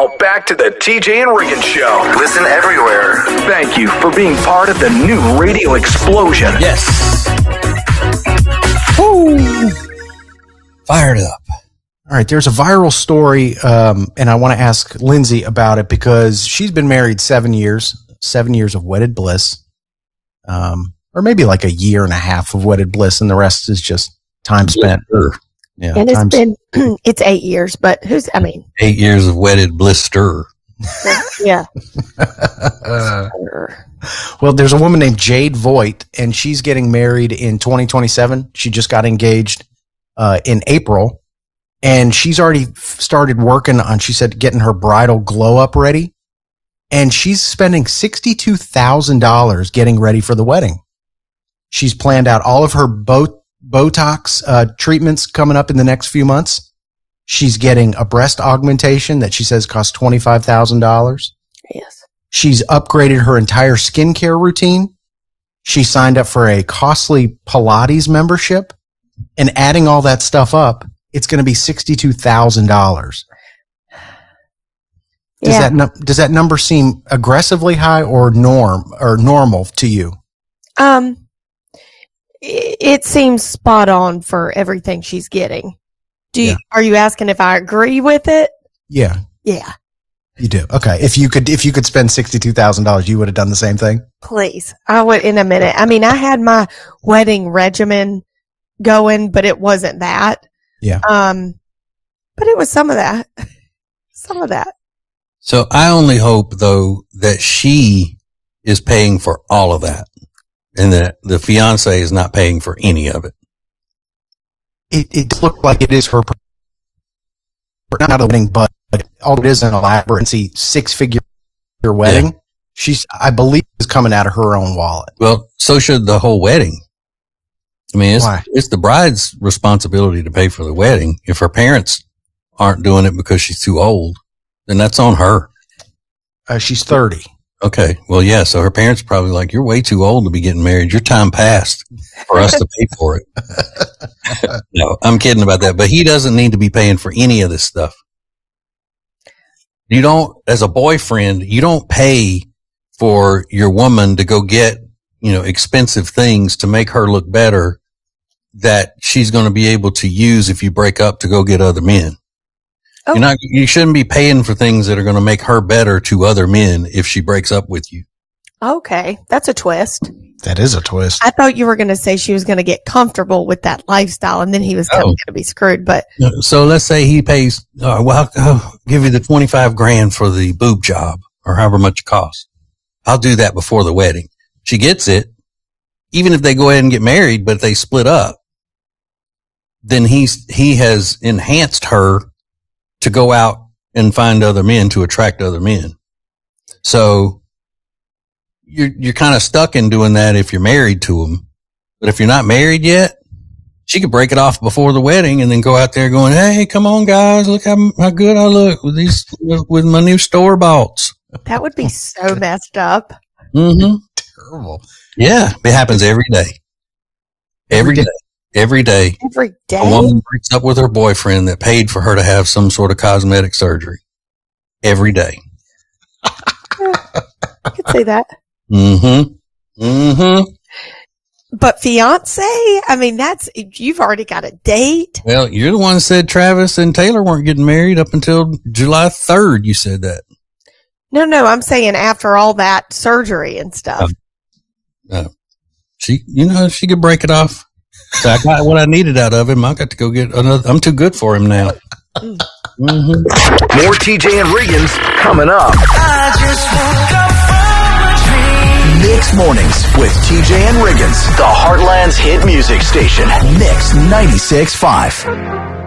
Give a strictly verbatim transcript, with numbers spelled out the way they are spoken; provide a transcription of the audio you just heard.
Now, back to the T J and Riggins Show. Listen everywhere. Thank you for being part of the new radio explosion. Yes. Woo. Fired up. All right, there's a viral story, um, and I want to ask Lindsay about it because she's been married seven years, seven years of wedded bliss, um, or maybe like a year and a half of wedded bliss, and the rest is just time spent. Sure. Yeah, and it's time's- been, it's eight years, but who's, I mean. Eight years of wedded blister. Yeah. uh, well, there's a woman named Jade Voigt, and she's getting married in twenty twenty-seven. She just got engaged uh, in April. And she's already started working on, she said, getting her bridal glow up ready. And she's spending sixty-two thousand dollars getting ready for the wedding. She's planned out all of her bo- Botox uh, treatments coming up in the next few months. She's getting a breast augmentation that she says costs twenty-five thousand dollars. Yes. She's upgraded her entire skincare routine. She signed up for a costly Pilates membership. And adding all that stuff up, it's going to be sixty-two thousand dollars. Does Yeah. that num- does that number seem aggressively high or norm or normal to you? Um, it, it seems spot on for everything she's getting. Do you, Yeah. are you asking if I agree with it? Yeah, Yeah, you do. Okay, if you could if you could spend sixty-two thousand dollars, you would have done the same thing. please. I would in a minute. I mean, I had my wedding regimen going, but it wasn't that. Yeah. Um, but it was some of that. Some of that. So I only hope, though, that she is paying for all of that and that the fiance is not paying for any of it. It it looked like it is her not a wedding, but all it is an elaborate six figure wedding. Yeah. She's, I believe, is coming out of her own wallet. Well, so should the whole wedding. I mean, it's, Why? it's the bride's responsibility to pay for the wedding. If her parents aren't doing it because she's too old, then that's on her. Uh, she's thirty. Okay. Well, yeah. So her parents are probably like, you're way too old to be getting married. Your time passed for us to pay for it. No, I'm kidding about that. But he doesn't need to be paying for any of this stuff. You don't, as a boyfriend, you don't pay for your woman to go get, you know, expensive things to make her look better that she's going to be able to use if you break up to go get other men. Oh. You're not, you shouldn't be paying for things that are going to make her better to other men if she breaks up with you. Okay. That's a twist. That is a twist. I thought you were going to say she was going to get comfortable with that lifestyle and then he was kind of Oh. going to be screwed, but So let's say he pays, uh, well, I'll, I'll give you the twenty-five grand for the boob job or however much it costs. I'll do that before the wedding. She gets it. Even if they go ahead and get married, but they split up, then he's, he has enhanced her to go out and find other men to attract other men. So you're, you're kind of stuck in doing that if you're married to him. But if you're not married yet, she could break it off before the wedding and then go out there going, hey, come on guys, look how, how good I look with these, with my new store boughts. that would be so messed up. Mm-hmm. Terrible. Yeah. It happens every day. Every day. Every day. Every day. A woman breaks up with her boyfriend that paid for her to have some sort of cosmetic surgery. Every day. I could see that. Mm-hmm. Mm-hmm. But fiance, I mean, that's, you've already got a date. Well, you're the one that said Travis and Taylor weren't getting married up until July third. You said that. No, no, I'm saying after all that surgery and stuff. Uh, she, you know, she could break it off. So I got what I needed out of him. I got to go get another. I'm too good for him now. Mm-hmm. More T J and Riggins coming up. I just woke up from a dream. Mix Mornings with T J and Riggins, the Heartland's hit music station. Mix ninety-six point five.